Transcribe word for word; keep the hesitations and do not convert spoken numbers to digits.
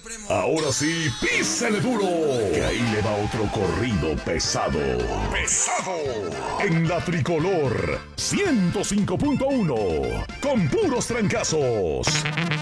Ahora sí, písele duro, que ahí le va otro corrido pesado. ¡Pesado! En la Tricolor ciento cinco punto uno, con puros trancazos.